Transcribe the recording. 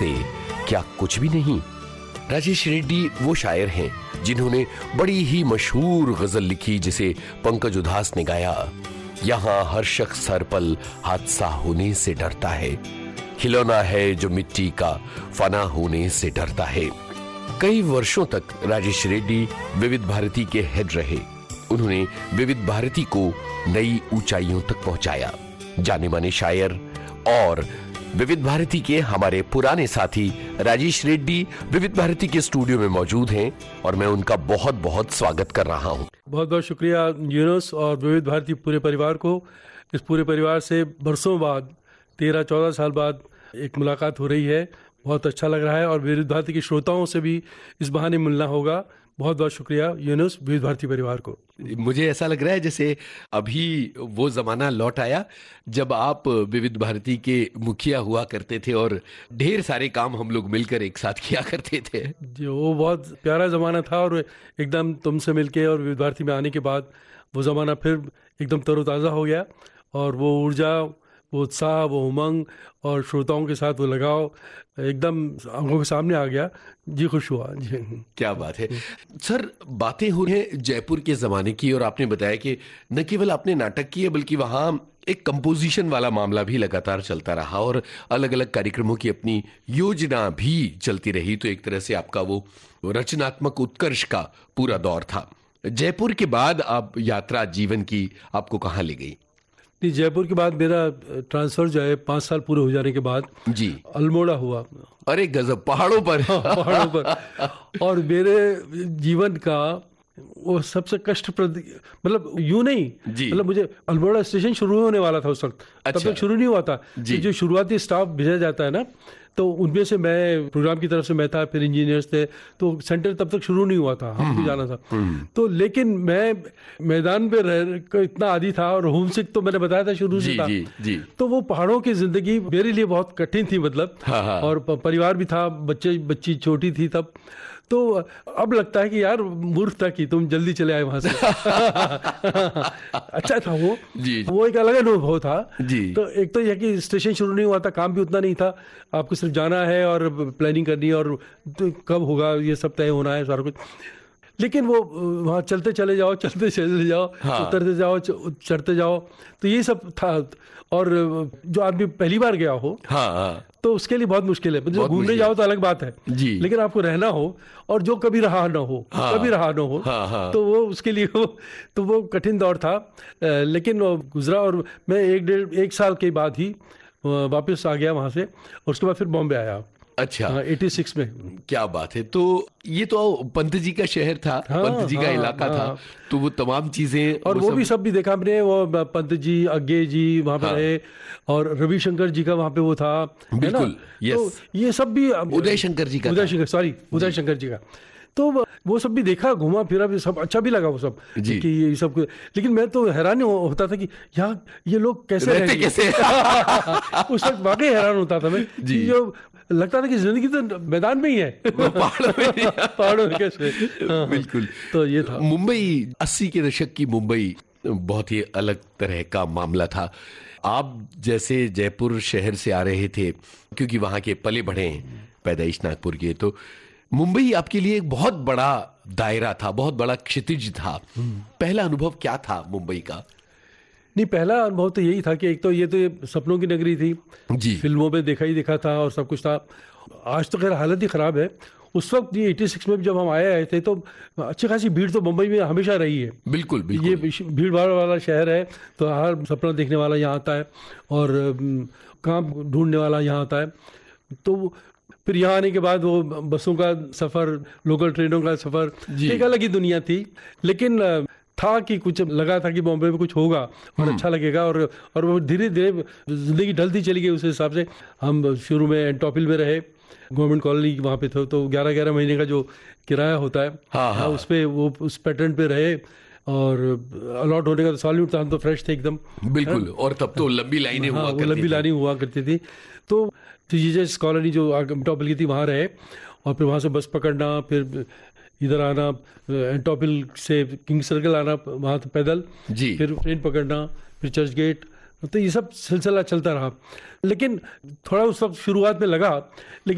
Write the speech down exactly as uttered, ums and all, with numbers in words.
नमस्ते क्या कुछ भी नहीं। राजेश रेड्डी वो शायर हैं जिन्होंने बड़ी ही मशहूर गजल लिखी जिसे पंकज उधास ने गाया, यहाँ हर शख्स हर पल हादसा होने से डरता है, खिलौना है जो मिट्टी का फना होने से डरता है। कई वर्षों तक राजेश रेड्डी विविध भारती के हेड रहे। उन्होंने विविध भारती को नई ऊंचाइयों तक पहुंचाया। जाने माने शायर और विविध भारती के हमारे पुराने साथी राजेश रेड्डी विविध भारती के स्टूडियो में मौजूद हैं और मैं उनका बहुत बहुत स्वागत कर रहा हूं। बहुत बहुत शुक्रिया यूनुस और विविध भारती पूरे परिवार को। इस पूरे परिवार से बरसों बाद, तेरह चौदह साल बाद एक मुलाकात हो रही है। बहुत अच्छा लग रहा है और विविध भारती के श्रोताओं से भी इस बहाने मिलना होगा। बहुत बहुत शुक्रिया यूनुस, विविध भारती परिवार को। मुझे ऐसा लग रहा है जैसे अभी वो जमाना लौट आया जब आप विविध भारती के मुखिया हुआ करते थे और ढेर सारे काम हम लोग मिलकर एक साथ किया करते थे। जो वो बहुत प्यारा जमाना था और एकदम तुमसे मिलके और विविध भारती में आने के बाद वो जमाना फिर एकदम तरोताज़ा हो गया और वो ऊर्जा, वो उत्साह, वो उमंग और श्रोताओं के साथ वो लगाव एकदम आंखों के सामने आ गया। जी खुश हुआ जी। क्या बात है सर। बातें हो रही हैं जयपुर के जमाने की और आपने बताया कि न केवल आपने नाटक किए बल्कि वहां एक कंपोजिशन वाला मामला भी लगातार चलता रहा और अलग अलग कार्यक्रमों की अपनी योजना भी चलती रही। तो एक तरह से आपका वो रचनात्मक उत्कर्ष का पूरा दौर था। जयपुर के बाद आप यात्रा जीवन की आपको कहाँ ले गई? जयपुर के बाद मेरा ट्रांसफर जो है पाँच साल पूरे हो जाने के बाद जी अल्मोड़ा हुआ। अरे गजब, पहाड़ों पर। पहाड़ों पर। और मेरे जीवन का वो सबसे कष्टप्रद, मतलब यूं नहीं, मतलब मुझे अल्मोड़ा स्टेशन शुरू होने वाला था उस वक्त। अच्छा। तब तक शुरू नहीं हुआ था। जो शुरुआती स्टाफ भेजा जाता है ना, तो उनमें से मैं प्रोग्राम की तरफ से मैं था, फिर इंजीनियर्स थे, तो सेंटर तब तक शुरू नहीं हुआ था, हमको जाना था। तो लेकिन मैं मैदान पे रह इतना आदी था और होमसिक तो मैंने बताया था शुरू से था। जी, जी। तो वो पहाड़ों की जिंदगी मेरे लिए बहुत कठिन थी, मतलब। हाँ, हाँ। और परिवार भी था, बच्चे बच्ची छोटी थी तब। तो अब लगता है कि यार मूर्ख था कि तुम जल्दी चले आए वहां से। अच्छा था वो जी, वो एक अलग अनुभव था जी। तो एक तो यह कि स्टेशन शुरू नहीं हुआ था, काम भी उतना नहीं था, आपको सिर्फ जाना है और प्लानिंग करनी है और तो कब होगा ये सब तय होना है सारा कुछ। लेकिन वो वहाँ चलते चले जाओ, चलते चले जाओ, हाँ। उतरते जाओ, चढ़ते जाओ, तो ये सब था। और जो आदमी पहली बार गया हो, हाँ, हाँ। तो उसके लिए बहुत मुश्किल है। जो घूमने जाओ तो अलग बात है जी, लेकिन आपको रहना हो और जो कभी रहा ना हो, हाँ, कभी रहा ना हो, हाँ, हाँ। तो वो उसके लिए वो तो वो कठिन दौर था। लेकिन वो गुजरा और मैं एक डेढ़ एक साल के बाद ही वापस आ गया वहां से और उसके बाद फिर बॉम्बे आया। अच्छा, छियासी में। क्या बात है। तो ये तो पंत जी का शहर था, हाँ, पंत जी का हाँ, इलाका हाँ, था, तो वो तमाम चीजें और वो, वो सब... भी सब भी देखा हमने। वो पंत जी, अज्ञे जी वहां पे हाँ। रहे और रविशंकर जी का वहां पे वो था, बिल्कुल, तो ये सब भी उदय शंकर जी का, उदय शंकर सॉरी उदय शंकर जी का, तो वो सब भी देखा, घूमा फिरा भी, सब अच्छा भी लगा वो सब जी। कि ये सब। लेकिन मैं तो हैरान होता था कि यहाँ ये लोग कैसे रहते कैसे उस वक्त वाकई हैरान होता था मैं जी। जो लगता था कि जिंदगी तो मैदान में ही है, पहाड़ों में पहाड़ों में कैसे। हाँ, बिल्कुल। तो ये था मुंबई, अस्सी के दशक की मुंबई बहुत ही अलग तरह का मामला था। आप जैसे जयपुर शहर से आ रहे थे क्योंकि वहां के पले बढ़े, पैदाइश नागपुर के, तो मुंबई आपके लिए एक बहुत बड़ा दायरा था, बहुत बड़ा क्षितिज था। पहला अनुभव क्या था मुंबई का? नहीं, पहला अनुभव तो यही था कि एक तो ये तो ये सपनों की नगरी थी जी, फिल्मों में देखा ही देखा था और सब कुछ था। आज तो खैर हालत ही खराब है। उस वक्त ये छियासी में जब हम आए आए थे तो अच्छी खासी भीड़ तो मुंबई में हमेशा रही है। बिल्कुल, बिल्कुल। ये भीड़ भाड़ वाला शहर है, तो हर सपना देखने वाला यहाँ आता है और काम ढूंढने वाला यहाँ आता है। तो फिर यहाँ आने के बाद वो बसों का सफर, लोकल ट्रेनों का सफर, एक अलग ही दुनिया थी। लेकिन था कि कुछ लगा था कि बॉम्बे में कुछ होगा और अच्छा लगेगा और और वो धीरे धीरे जिंदगी ढलती चली गई। उस हिसाब से हम शुरू में एंटोपिल में रहे, गवर्नमेंट कॉलोनी वहाँ पे थे, तो ग्यारह ग्यारह महीने का जो किराया होता है, हाँ, हाँ। उस पे वो उस पैटर्न पे रहे और अलॉट होने का तो सॉल्यूट था, हम तो फ्रेश थे एकदम। बिल्कुल। और तब तो लंबी लाइनें हुआ करती थी, लंबी लाइनें हुआ करती थी। तो जीजस कॉलोनी जो एंटोपिल की थी वहाँ रहे और फिर वहाँ से बस पकड़ना, फिर इधर आना, एंटोपिल से किंग सर्कल आना, वहाँ तो पैदल जी, फिर ट्रेन पकड़ना, फिर चर्च गेट, तो ये सब सिलसिला चलता रहा। लेकिन थोड़ा उस वक्त शुरुआत में लगा, लेकिन